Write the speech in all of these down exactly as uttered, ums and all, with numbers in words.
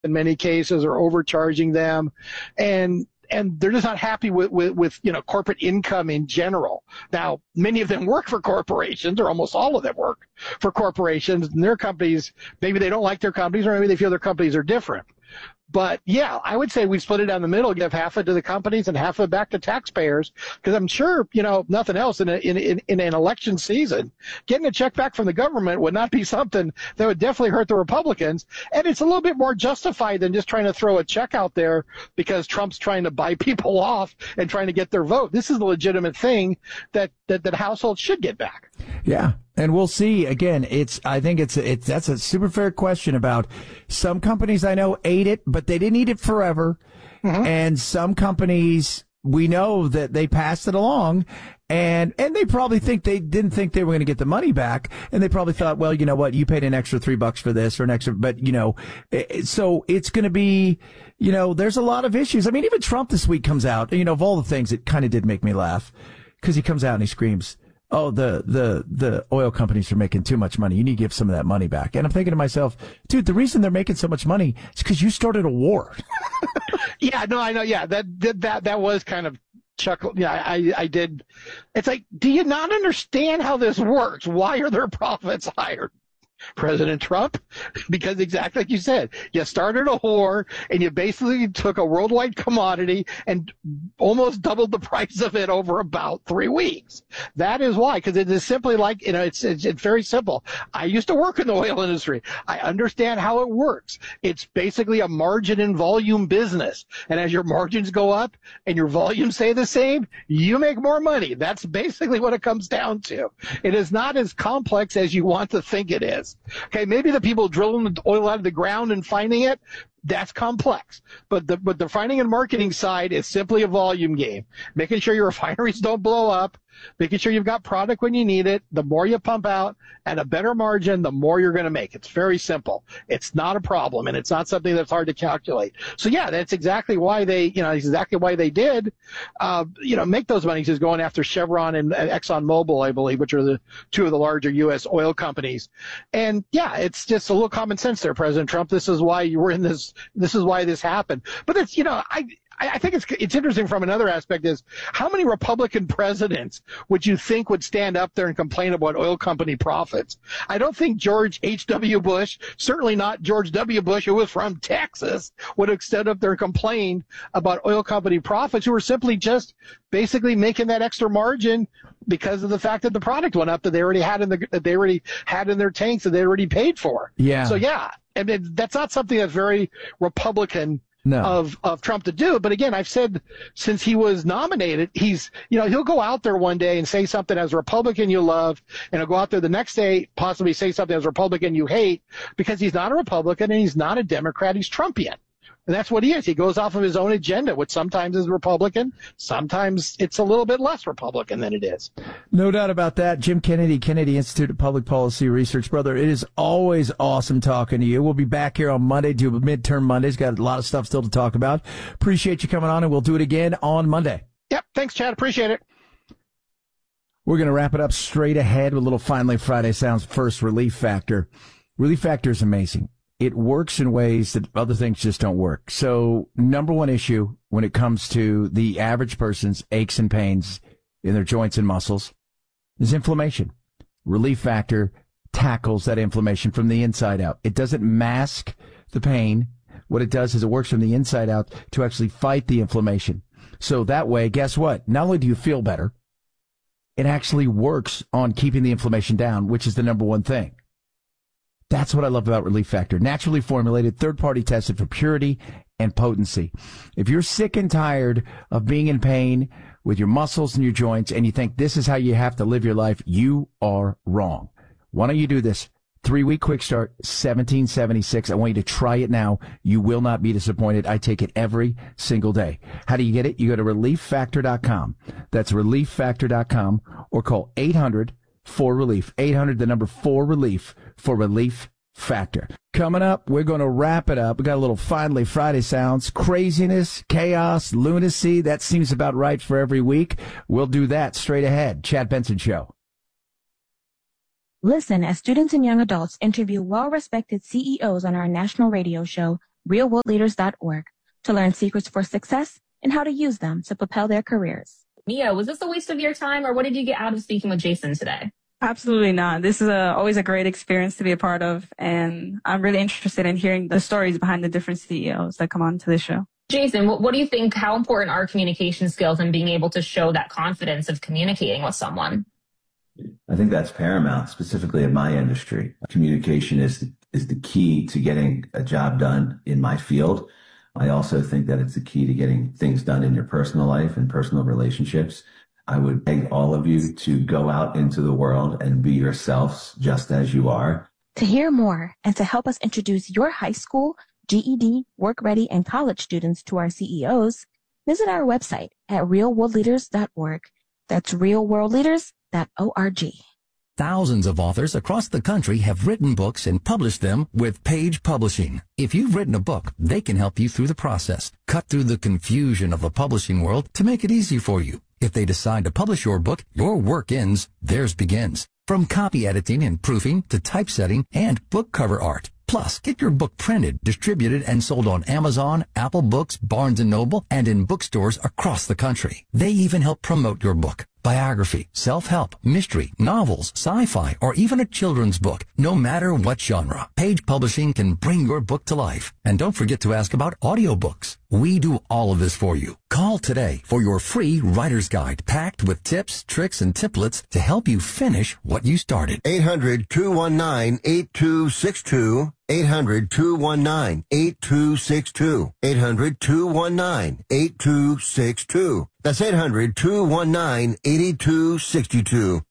in many cases or overcharging them. And and they're just not happy with, with, with, you know, corporate income in general. Now, many of them work for corporations, or almost all of them work for corporations, and their companies, maybe they don't like their companies, or maybe they feel their companies are different. But, yeah, I would say we split it down the middle, give half of it to the companies and half of it back to taxpayers, because I'm sure, you know, nothing else in, a, in, in, in an election season, getting a check back from the government would not be something that would definitely hurt the Republicans. And it's a little bit more justified than just trying to throw a check out there because Trump's trying to buy people off and trying to get their vote. This is a legitimate thing that, that, that households should get back. Yeah. And we'll see. Again, it's, I think it's, it's, that's a super fair question about some companies I know ate it, but they didn't eat it forever. Mm-hmm. And some companies, we know that they passed it along, and, and they probably think they didn't think they were going to get the money back. And they probably thought, well, you know what? You paid an extra three bucks for this or an extra, but you know, so it's going to be, you know, there's a lot of issues. I mean, even Trump this week comes out, you know, of all the things, it kind of did make me laugh because he comes out and he screams, oh, the, the, the oil companies are making too much money. You need to give some of that money back. And I'm thinking to myself, dude, the reason they're making so much money is because you started a war. Yeah, no, I know. Yeah, that, that, that was kind of chuckle. Yeah, I, I did. It's like, do you not understand how this works? Why are their profits higher? President Trump, because exactly like you said, you started a war and you basically took a worldwide commodity and almost doubled the price of it over about three weeks. That is why, because it is simply like, you know, it's, it's, it's very simple. I used to work in the oil industry. I understand how it works. It's basically a margin and volume business. And as your margins go up and your volumes stay the same, you make more money. That's basically what it comes down to. It is not as complex as you want to think it is. Okay, maybe the people drilling the oil out of the ground and finding it, that's complex. But the but the finding and marketing side is simply a volume game. Making sure your refineries don't blow up, making sure you've got product when you need it. The more you pump out at a better margin, the more you're going to make. It's very simple. It's not a problem, and it's not something that's hard to calculate. So yeah, that's exactly why they, you know, exactly why they did, uh, you know, make those monies is going after Chevron and ExxonMobil, I believe, which are the two of the larger U S oil companies. And yeah, it's just a little common sense there, President Trump. This is why you were in this. This is why this happened. But it's, you know, I, I think it's it's interesting from another aspect is how many Republican presidents would you think would stand up there and complain about oil company profits? I don't think George H W. Bush, certainly not George W. Bush, who was from Texas, would have stood up there and complained about oil company profits, who were simply just basically making that extra margin because of the fact that the product went up that they already had in the that they already had in their tanks that they already paid for. Yeah. So yeah, I mean that's not something that's very Republican no. of of Trump to do. But again, I've said since he was nominated, he's you know he'll go out there one day and say something as a Republican you love, and he'll go out there the next day possibly say something as a Republican you hate, because he's not a Republican and he's not a Democrat. He's Trumpian. And that's what he is. He goes off of his own agenda, which sometimes is Republican. Sometimes it's a little bit less Republican than it is. No doubt about that. Jim Kennedy, Kennedy Institute of Public Policy Research. Brother, it is always awesome talking to you. We'll be back here on Monday, do midterm Mondays. Got a lot of stuff still to talk about. Appreciate you coming on, and we'll do it again on Monday. Yep. Thanks, Chad. Appreciate it. We're going to wrap it up straight ahead with a little Finally Friday Sounds first, Relief Factor. Relief Factor is amazing. It works in ways that other things just don't work. So number one issue when it comes to the average person's aches and pains in their joints and muscles is inflammation. Relief Factor tackles that inflammation from the inside out. It doesn't mask the pain. What it does is it works from the inside out to actually fight the inflammation. So that way, guess what? Not only do you feel better, it actually works on keeping the inflammation down, which is the number one thing. That's what I love about Relief Factor. Naturally formulated, third-party tested for purity and potency. If you're sick and tired of being in pain with your muscles and your joints and you think this is how you have to live your life, you are wrong. Why don't you do this? Three-week quick start, seventeen seventy-six. I want you to try it now. You will not be disappointed. I take it every single day. How do you get it? You go to relief factor dot com. That's relief factor dot com, or call eight hundred four relief. eight hundred, the number four relief for Relief Factor. Coming up, we're going to wrap it up. We got a little Finally Friday Sounds. Craziness, chaos, lunacy. That seems about right for every week. We'll do that straight ahead. Chad Benson Show. Listen as students and young adults interview well-respected C E Os on our national radio show, real world leaders dot org to learn secrets for success and how to use them to propel their careers. Mia, was this a waste of your time, or what did you get out of speaking with Jason today? Absolutely not. This is a, always a great experience to be a part of, and I'm really interested in hearing the stories behind the different C E Os that come on to this show. Jason, what, what do you think, how important are communication skills and being able to show that confidence of communicating with someone? I think that's paramount, specifically in my industry. Communication is is the key to getting a job done in my field. I also think that it's the key to getting things done in your personal life and personal relationships. I would beg all of you to go out into the world and be yourselves just as you are. To hear more and to help us introduce your high school, G E D, work ready, and college students to our C E Os, visit our website at real world leaders dot org. That's real world leaders dot org. Thousands of authors across the country have written books and published them with Page Publishing. If you've written a book, they can help you through the process, cut through the confusion of the publishing world to make it easy for you. If they decide to publish your book, your work ends, theirs begins. From copy editing and proofing to typesetting and book cover art. Plus, get your book printed, distributed, and sold on Amazon, Apple Books, Barnes and Noble, and in bookstores across the country. They even help promote your book. Biography, self-help, mystery, novels, sci-fi, or even a children's book. No matter what genre, Page Publishing can bring your book to life. And don't forget to ask about audiobooks. We do all of this for you. Call today for your free writer's guide packed with tips, tricks, and templates to help you finish what you started. eight hundred, two one nine, eight two six two. eight hundred, two one nine, eight two six two. eight hundred, two one nine, eight two six two. That's eight hundred, two one nine, eight two six two.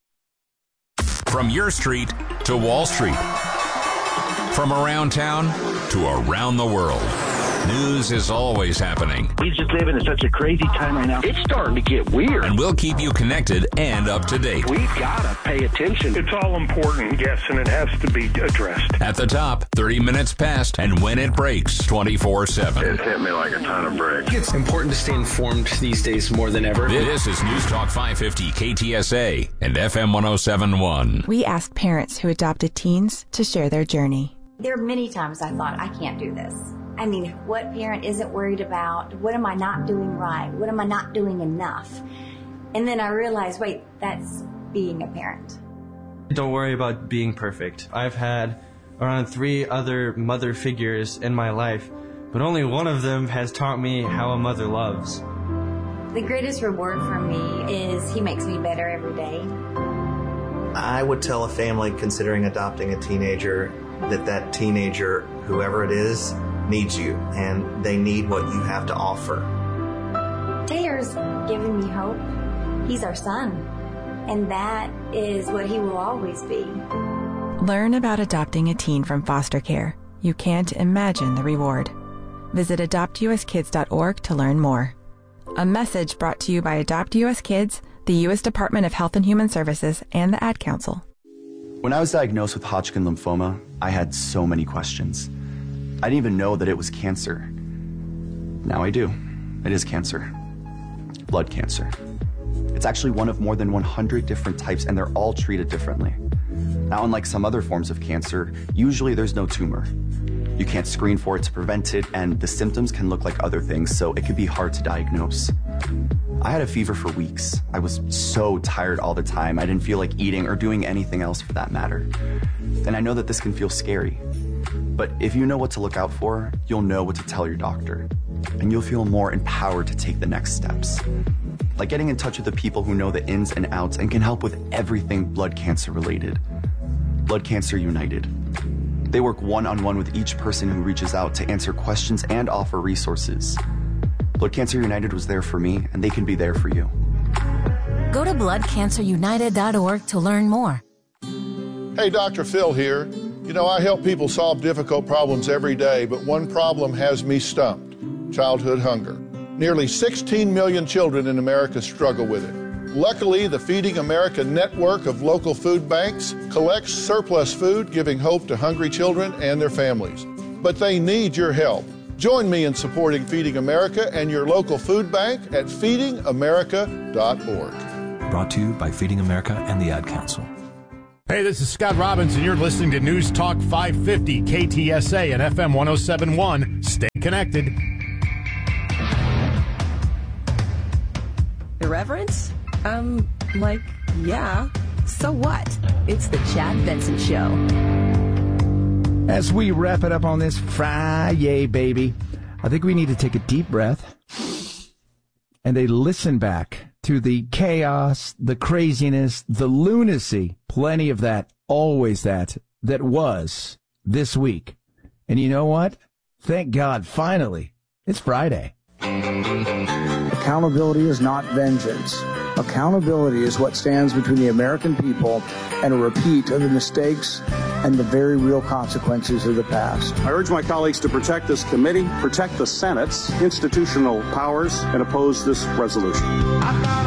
From your street to Wall Street. From around town to around the world. News is always happening. We just live in such a crazy time right now. It's starting to get weird. And we'll keep you connected and up to date. We've got to pay attention. It's all important, yes, and it has to be addressed. At the top, thirty minutes past, and when it breaks, twenty-four seven. It hit me like a ton of bricks. It's important to stay informed these days more than ever. This is News Talk five fifty K T S A and F M one oh seven point one. We asked parents who adopted teens to share their journey. There are many times I thought, I can't do this. I mean, what parent isn't worried about? What am I not doing right? What am I not doing enough? And then I realized, wait, that's being a parent. Don't worry about being perfect. I've had around three other mother figures in my life, but only one of them has taught me how a mother loves. The greatest reward for me is he makes me better every day. I would tell a family considering adopting a teenager that that teenager, whoever it is, needs you, and they need what you have to offer. Taylor's given me hope. He's our son, and that is what he will always be. Learn about adopting a teen from foster care. You can't imagine the reward. Visit adopt u s kids dot org to learn more. A message brought to you by Adopt U S Kids, the U S Department of Health and Human Services, and the Ad Council. When I was diagnosed with Hodgkin lymphoma, I had so many questions. I didn't even know that it was cancer. Now I do. It is cancer. Blood cancer. It's actually one of more than one hundred different types, and they're all treated differently. Now, unlike some other forms of cancer, usually there's no tumor. You can't screen for it to prevent it, and the symptoms can look like other things, so it can be hard to diagnose. I had a fever for weeks. I was so tired all the time. I didn't feel like eating or doing anything else for that matter. And I know that this can feel scary. But if you know what to look out for, you'll know what to tell your doctor. And you'll feel more empowered to take the next steps. Like getting in touch with the people who know the ins and outs and can help with everything blood cancer related. Blood Cancer United. They work one-on-one with each person who reaches out to answer questions and offer resources. Blood Cancer United was there for me, and they can be there for you. Go to blood cancer united dot org to learn more. Hey, Doctor Phil here. You know, I help people solve difficult problems every day, but one problem has me stumped: childhood hunger. Nearly sixteen million children in America struggle with it. Luckily, the Feeding America network of local food banks collects surplus food, giving hope to hungry children and their families. But they need your help. Join me in supporting Feeding America and your local food bank at feeding america dot org. Brought to you by Feeding America and the Ad Council. Hey, this is Scott Robbins, and you're listening to News Talk five fifty K T S A and F M one oh seven point one. Stay connected. Irreverence? Um, like, yeah. So what? It's the Chad Benson Show. As we wrap it up on this Friday, baby, I think we need to take a deep breath and a listen back to the chaos, the craziness, the lunacy, plenty of that, always that, that was this week. And you know what? Thank God, finally, it's Friday. Accountability is not vengeance. Accountability is what stands between the American people and a repeat of the mistakes and the very real consequences of the past. I urge my colleagues to protect this committee, protect the Senate's institutional powers, and oppose this resolution.